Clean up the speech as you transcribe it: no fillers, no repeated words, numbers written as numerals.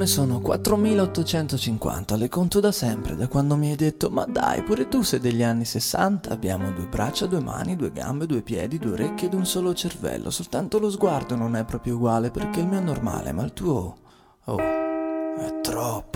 ore sono 4850, le conto da sempre, da quando mi hai detto ma dai, pure tu sei degli anni 60, abbiamo due braccia, due mani, due gambe, due piedi, due orecchie ed un solo cervello, soltanto lo sguardo non è proprio uguale perché il mio è normale, ma il tuo... oh, è troppo.